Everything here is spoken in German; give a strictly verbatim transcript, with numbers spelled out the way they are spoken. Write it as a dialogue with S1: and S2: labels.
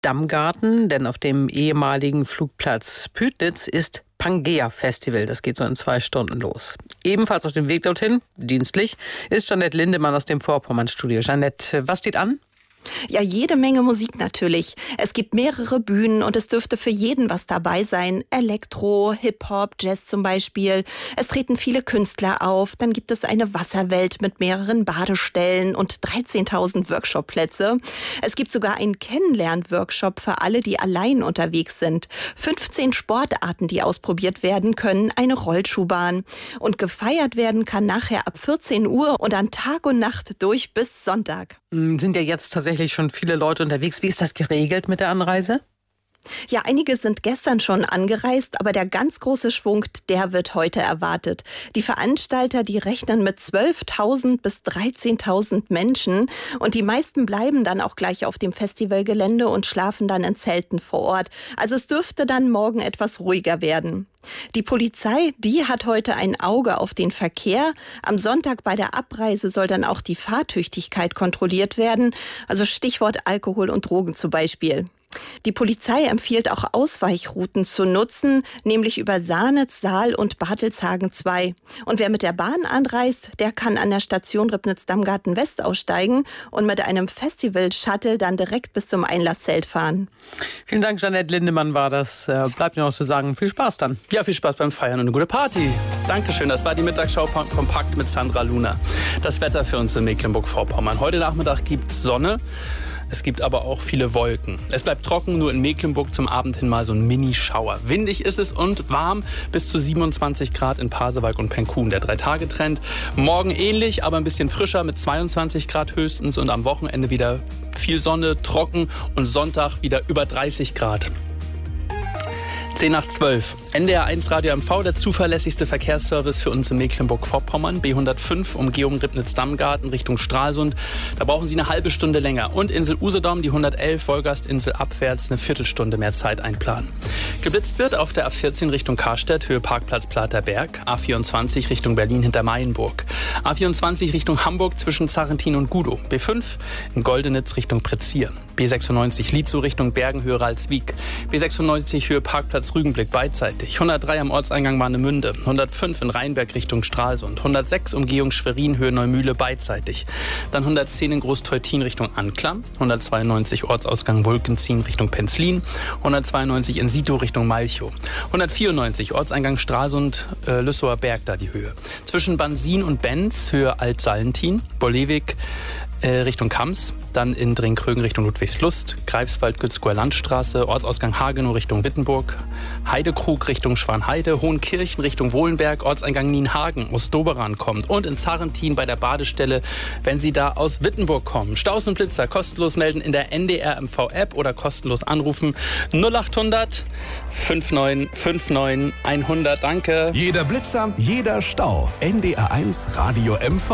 S1: Ribnitz-Damgarten, denn auf dem ehemaligen Flugplatz Pütnitz ist Pangea-Festival. Das geht so in zwei Stunden los. Ebenfalls auf dem Weg dorthin, dienstlich, ist Jeanette Lindemann aus dem Vorpommern-Studio. Jeanette, was steht an?
S2: Ja, jede Menge Musik natürlich. Es gibt mehrere Bühnen und es dürfte für jeden was dabei sein. Elektro, Hip-Hop, Jazz zum Beispiel. Es treten viele Künstler auf. Dann gibt es eine Wasserwelt mit mehreren Badestellen und dreizehntausend Workshopplätze. Es gibt sogar einen Kennenlern-Workshop für alle, die allein unterwegs sind. fünfzehn Sportarten, die ausprobiert werden können, eine Rollschuhbahn. Und gefeiert werden kann nachher ab vierzehn Uhr und an Tag und Nacht durch bis Sonntag.
S1: Sind ja jetzt tatsächlich schon viele Leute unterwegs. Wie ist das geregelt mit der Anreise?
S2: Ja, einige sind gestern schon angereist, aber der ganz große Schwung, der wird heute erwartet. Die Veranstalter, die rechnen mit zwölftausend bis dreizehntausend Menschen und die meisten bleiben dann auch gleich auf dem Festivalgelände und schlafen dann in Zelten vor Ort. Also es dürfte dann morgen etwas ruhiger werden. Die Polizei, die hat heute ein Auge auf den Verkehr. Am Sonntag bei der Abreise soll dann auch die Fahrtüchtigkeit kontrolliert werden. Also Stichwort Alkohol und Drogen zum Beispiel. Die Polizei empfiehlt auch Ausweichrouten zu nutzen, nämlich über Sahnitz, Saal und Bartelshagen zwei. Und wer mit der Bahn anreist, der kann an der Station Ribnitz-Damgarten West aussteigen und mit einem Festival-Shuttle dann direkt bis zum Einlasszelt fahren.
S1: Vielen Dank, Jeanette Lindemann war das. Bleibt mir noch zu sagen, viel Spaß dann.
S3: Ja, viel Spaß beim Feiern und eine gute Party. Dankeschön, das war die Mittagsschau kompakt mit Sandra Luna. Das Wetter für uns in Mecklenburg-Vorpommern. Heute Nachmittag gibt es Sonne. Es gibt aber auch viele Wolken. Es bleibt trocken, nur in Mecklenburg zum Abend hin mal so ein Mini-Schauer. Windig ist es und warm, bis zu siebenundzwanzig Grad in Pasewalk und Penkun. Der Drei-Tage-Trend. Morgen ähnlich, aber ein bisschen frischer mit zweiundzwanzig Grad höchstens und am Wochenende wieder viel Sonne, trocken und Sonntag wieder über dreißig Grad. zehn nach zwölf. N D R eins Radio M V, der zuverlässigste Verkehrsservice für uns in Mecklenburg-Vorpommern. B hundertfünf, Umgehung Ribnitz-Damgarten Richtung Stralsund. Da brauchen Sie eine halbe Stunde länger. Und Insel Usedom, die hundertelf, Wolgastinsel abwärts, eine Viertelstunde mehr Zeit einplanen. Geblitzt wird auf der A vierzehn Richtung Karstedt, Höhe Parkplatz Platerberg. A vierundzwanzig Richtung Berlin hinter Mayenburg. A vierundzwanzig Richtung Hamburg zwischen Zarrentin und Gudow. B fünf in Goldenitz Richtung Prezier. B sechsundneunzig Lietzow Richtung Bergen, Höhe Ralswiek. B sechsundneunzig Höhe Parkplatz Rügenblick beidseitig. hundertdrei am Ortseingang Warnemünde. hundertfünf in Rheinberg Richtung Stralsund. hundertsechs Umgehung Schwerin, Höhe Neumühle beidseitig. Dann hundertzehn in Großteutin Richtung Anklam. hundertzweiundneunzig Ortsausgang Wolkenzien Richtung Penzlin. hundertzweiundneunzig in Sito Richtung Malchow. hundertvierundneunzig Ortseingang Stralsund, äh, Lüssower Berg da die Höhe. Zwischen Bansin und Benz, Höhe Alt-Salentin. Bolewik Äh, Richtung Kams, dann in Dringkrögen Richtung Ludwigslust, Greifswald, Gützkower Landstraße, Ortsausgang Hagenow Richtung Wittenburg, Heidekrug Richtung Schwanheide, Hohenkirchen Richtung Wohlenberg, Ortseingang Nienhagen, Ostoberan kommt und in Zarrentin bei der Badestelle, wenn Sie da aus Wittenburg kommen. Staus und Blitzer kostenlos melden in der N D R M V App oder kostenlos anrufen null achthundert neunundfünfzig neunundfünfzig hundert. Danke.
S4: Jeder Blitzer, jeder Stau. N D R eins Radio M V.